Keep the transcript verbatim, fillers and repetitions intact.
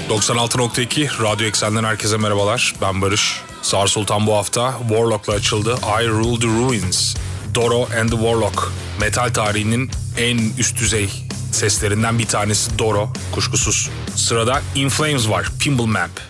doksan altı nokta iki Radyo Eksen'den herkese merhabalar. Ben Barış. Sağır Sultan bu hafta Warlock'la açıldı. I Rule the Ruins. Doro and the Warlock. Metal tarihinin en üst düzey seslerinden bir tanesi Doro, kuşkusuz. Sırada In Flames var, Pinball Map.